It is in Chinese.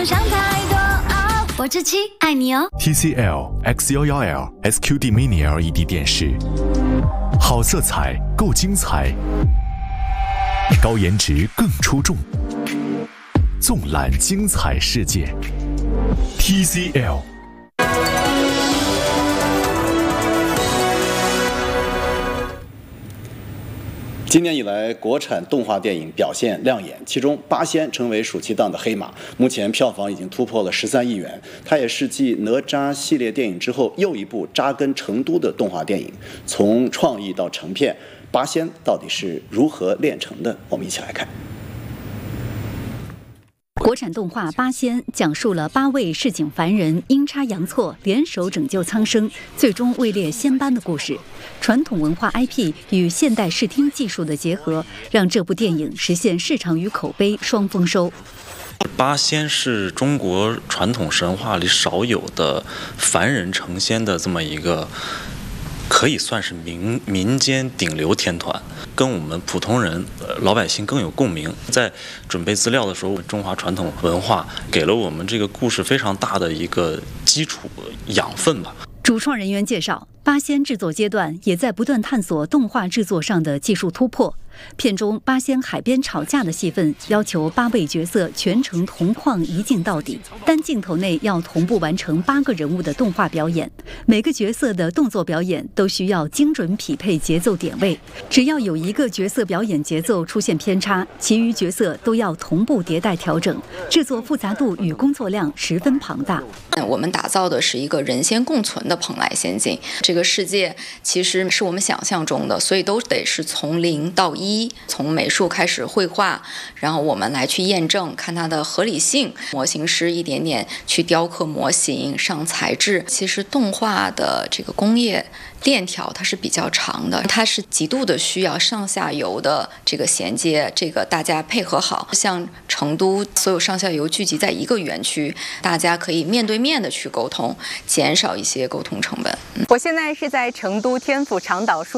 想太多哦，我这期爱你哦。 TCL X11L SQD Mini LED 电视，好色彩够精彩，高颜值更出众，纵览精彩世界。TCL。 今年以来，国产动画电影表现亮眼，其中《八仙》成为暑期档的黑马，目前票房已经突破了13亿元。它也是继哪吒系列电影之后又一部扎根成都的动画电影。从创意到成片，《八仙》到底是如何炼成的？我们一起来看。 国产动画《八仙》讲述了8位市井凡人阴差阳错联手拯救苍生，最终位列仙班的故事。传统文化 IP 与现代视听技术的结合，让这部电影实现市场与口碑双丰收。 八仙是中国传统神话里少有的凡人成仙的这么一个，可以算是民间顶流天团，跟我们普通人老百姓更有共鸣。在准备资料的时候，中华传统文化给了我们这个故事非常大的一个基础养分吧。 主创人员介绍，八仙制作阶段也在不断探索动画制作上的技术突破。片中八仙海边吵架的戏份要求8位角色全程同框一镜到底，单镜头内要同步完成8个人物的动画表演，每个角色的动作表演都需要精准匹配节奏点位，只要有一个角色表演节奏出现偏差，其余角色都要同步迭代调整，制作复杂度与工作量十分庞大。 我们打造的是一个人仙共存的蓬莱仙境，这个世界其实是我们想象中的，所以都得是从0到1，从美术开始绘画，然后我们来去验证，看它的合理性，模型师一点点去雕刻模型，上材质。其实动画的这个工业链条它是比较长的，它是极度的需要上下游的这个衔接，这个大家配合好。像成都所有上下游聚集在一个园区，大家可以面对面的去沟通，减少一些沟通成本。 我现在是在成都天府长岛树